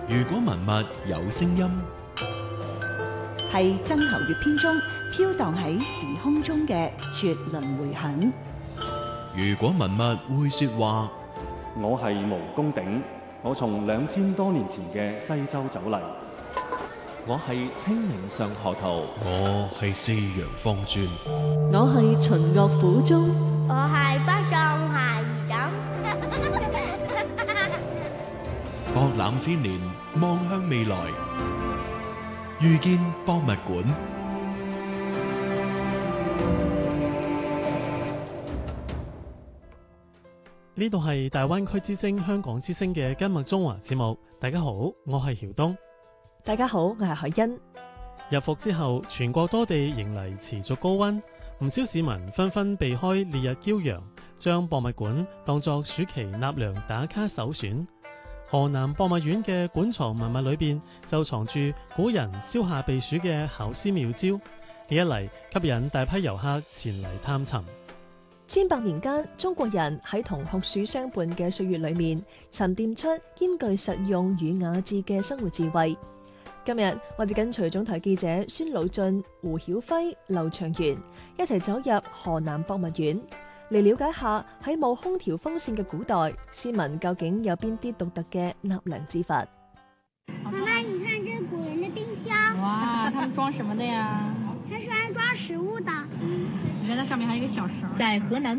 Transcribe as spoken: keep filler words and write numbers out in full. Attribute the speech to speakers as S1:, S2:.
S1: 如果文物有聲音，
S2: 係曾侯乙編中飄蕩喺時空中嘅絕倫迴響。
S1: 如果文物會說話，
S3: 我係毛公鼎，我從兩千多年前嘅西周走嚟。
S4: 我係清明上河圖，
S1: 我係四陽方尊，
S5: 我係秦樂府中，
S6: 我係北上下二錦。
S1: 博覽千年，望向未來，遇見博物館。
S7: 呢度係大灣區之聲香港之聲嘅今日中華節目。大家好，我係曉東。
S5: 大家好，我係海欣。
S7: 入伏之後，全國多地迎嚟持續高溫，唔少市民紛紛避開烈日驕陽，將博物館當作暑期納涼打卡首選。河南博物院嘅館藏文物裏邊就藏住古人消夏避暑嘅巧思妙招，呢一嚟吸引大批遊客前嚟探尋。
S5: 千百年間，中國人喺同酷暑相伴嘅歲月裏面，沉澱出兼具實用與雅致嘅生活智慧。今日我哋跟隨總台記者孫魯俊、胡曉輝、劉長元一齊走入河南博物院，嚟了解下喺冇空調風扇嘅古代，市民究竟有邊啲獨特嘅納涼之法。
S6: 媽媽，你看這是古人的冰箱。
S8: 哇，他們裝什麼的呀？
S6: 它是安裝食物的。
S8: 嗯，你看它上面還有一個小繩。
S9: 在河南